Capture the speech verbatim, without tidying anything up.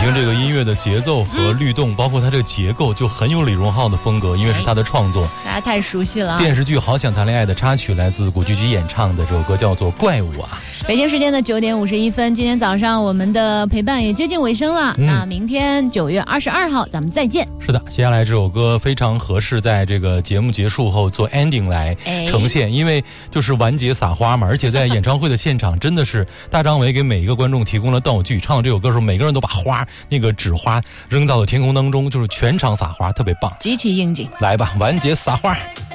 听这个音乐的节奏和律动，嗯、包括它这个结构，就很有李荣浩的风格，因为是他的创作， 大家太熟悉了。 电视剧《好想谈恋爱》的插曲来自古巨基演唱的这首歌叫做《怪物》啊。 北京时间的九点五十一分，今天早上我们的陪伴也接近尾声了。嗯、那明天九月二十二号咱们再见。 是的，接下来这首歌非常合适在这个节目结束后做 ending 来呈现，哎、因为就是完结撒花嘛，而且在演唱会的现场真的是大张伟给每一个观众提供了道具，唱这首歌的时候每个人都把花那个纸花扔到了天空当中，就是全场撒花，特别棒， 极其应景。 来吧，完结撒花。